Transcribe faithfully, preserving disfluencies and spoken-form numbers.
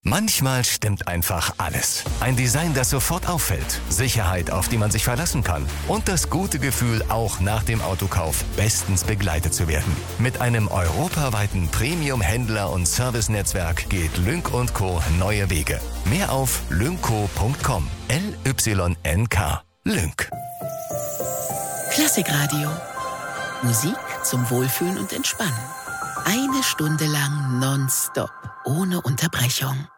Manchmal stimmt einfach alles. Ein Design, das sofort auffällt, Sicherheit, auf die man sich verlassen kann und das gute Gefühl, auch nach dem Autokauf bestens begleitet zu werden. Mit einem europaweiten Premium-Händler- und Servicenetzwerk geht Lynk und Co. neue Wege. Mehr auf lynco punkt com. L Y N K. Lynk. Klassikradio. Musik zum Wohlfühlen und Entspannen. Eine Stunde lang nonstop, ohne Unterbrechung.